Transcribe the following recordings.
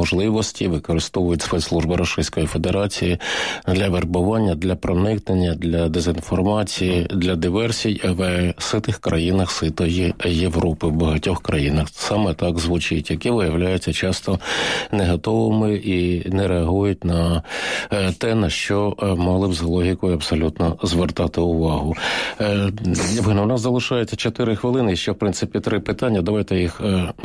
можливості, використовують спецслужби Російської Федерації для вербування, для проникнення, для дезінформації, для диверсій в ситих країнах ситої Європи, в багатьох країнах. Саме так звучить, які виявляються часто не готовими і не реагують на те, на що мали б з логікою абсолютно звертати увагу. Євген, у нас залишається 4 хвилини, і ще, в принципі, 3 питання. Давайте їх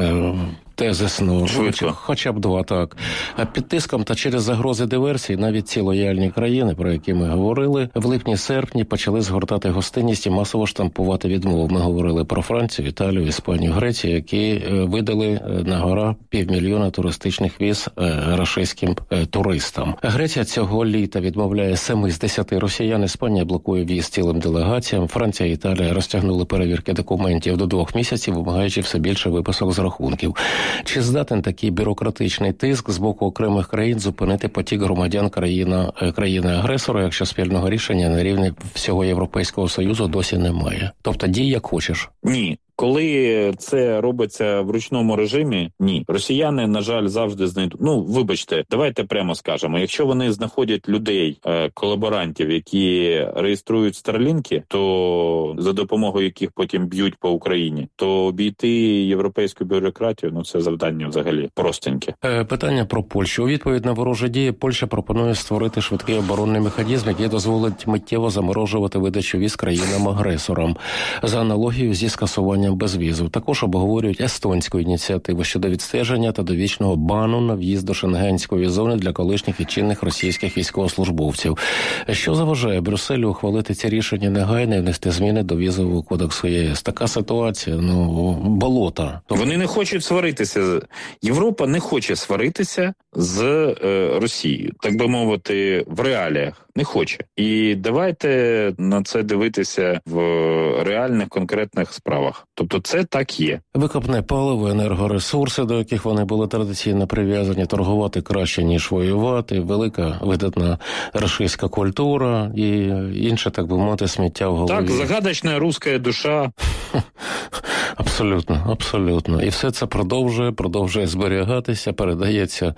тезисно, хоча б 2, так. Під тиском та через загрози диверсій навіть ці лояльні країни, про які ми говорили, в липні-серпні почали згортати гостинність і масово штампувати відмову. Ми говорили про Францію, Італію, Іспанію, Грецію, які видали на гора 500 000 туристичних віз рашистським туристам. Греція цього літа відмовляє 7 з 10 росіян, Іспанія блокує в'їзд цілим делегаціям, Франція і Італія розтягнули перевірки документів до 2 місяців, вимагаючи все більше виписок з рахунків. Чи здатен такий бюрократичний тиск з боку окремих країн зупинити потік громадян країни-агресора, якщо спільного рішення на рівні всього Європейського Союзу досі немає? Тобто дій як хочеш? Ні. Коли це робиться в ручному режимі, ні. Росіяни, на жаль, завжди знайдуть. Вибачте, давайте прямо скажемо. Якщо вони знаходять людей, колаборантів, які реєструють старлінки, то за допомогою яких потім б'ють по Україні, то обійти європейську бюрократію, це завдання взагалі простеньке. Питання про Польщу. У відповідь на ворожі дії Польща пропонує створити швидкий оборонний механізм, який дозволить миттєво заморожувати видачу віз країнам-агресорам. За аналогією зі скасуванням безвізу. Також обговорюють естонську ініціативу щодо відстеження та довічного бану на в'їзд до шенгенської зони для колишніх і чинних російських військовослужбовців. Що заважає Брюсселю ухвалити ці рішення негайно і внести зміни до візового кодексу ЄС? Така ситуація, болота. Вони не хочуть сваритися. Європа не хоче сваритися з Росією, так би мовити, в реаліях. Не хоче. І давайте на це дивитися в реальних конкретних справах. Тобто це так є. Викопне паливо, енергоресурси, до яких вони були традиційно прив'язані, торгувати краще, ніж воювати, велика видатна рашистська культура і інше, так би мовити, сміття в голові. Так, загадочна руська душа. Абсолютно, абсолютно. І все це продовжує зберігатися, передається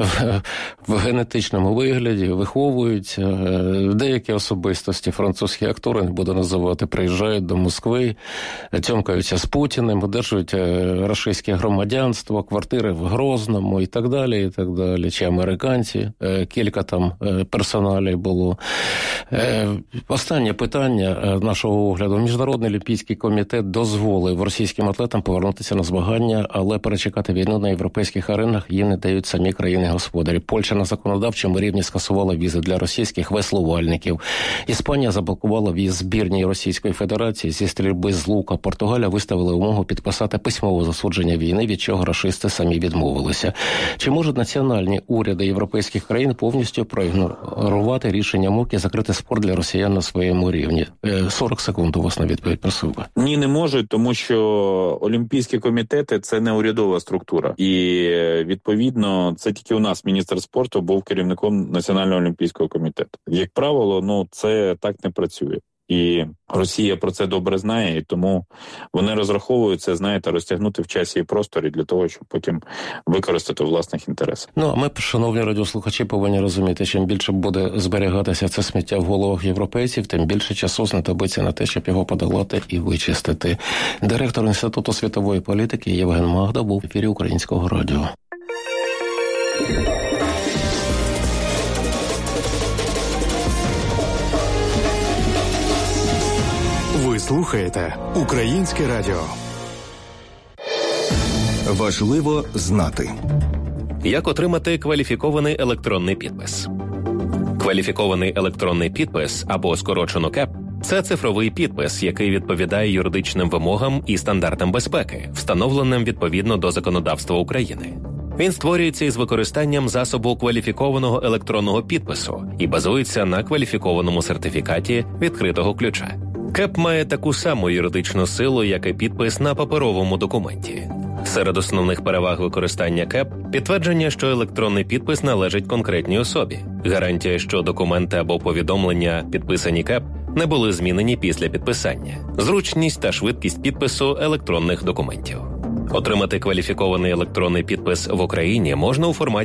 в генетичному вигляді, виховуються. Деякі особистості, французькі актори, не буду називати, приїжджають до Москви, тьомкаються з Путіним, одержують рашистське громадянство, квартири в Грозному і так далі, і так далі. Чи американці, кілька там персоналів було. Останнє питання нашого огляду. Міжнародний олімпійський комітет дозволив російським атлетам повернутися на змагання, але перечекати війну на європейських аренах їм не дають самі країни-господарі. Польща на законодавчому рівні скасувала візи для російських веслувальників. Іспанія заблокувала в'їзд збірній Російської Федерації зі стрільби з лука. Португалія виставила вимогу підписати письмове засудження війни, від чого рашисти самі відмовилися. Чи можуть національні уряди європейських країн повністю проігнорувати рішення МОК і закрити спорт для росіян на своєму рівні? 40 секунд у вас на відповідь, прошу. Ні, не можуть, тому що олімпійські комітети – це не урядова структура. І, відповідно, це тільки у нас міністр спорту був керівником Національного олімпійського комітету. Як правило, це так не працює. І Росія про це добре знає, і тому вони розраховують це, розтягнути в часі і просторі для того, щоб потім використати у власних інтересах. А ми, шановні радіослухачі, повинні розуміти, чим більше буде зберігатися це сміття в головах європейців, тим більше часу знадобиться на те, щоб його подолати і вичистити. Директор Інституту світової політики Євген Магда був в ефірі Українського радіо. Ви слухаєте Українське радіо. Важливо знати. Як отримати кваліфікований електронний підпис? Кваліфікований електронний підпис, або скорочено КЕП, це цифровий підпис, який відповідає юридичним вимогам і стандартам безпеки, встановленим відповідно до законодавства України. Він створюється із використанням засобу кваліфікованого електронного підпису і базується на кваліфікованому сертифікаті відкритого ключа. КЕП має таку саму юридичну силу, як і підпис на паперовому документі. Серед основних переваг використання КЕП – підтвердження, що електронний підпис належить конкретній особі, гарантія, що документи або повідомлення, підписані КЕП, не були змінені після підписання, зручність та швидкість підпису електронних документів. Отримати кваліфікований електронний підпис в Україні можна у форматі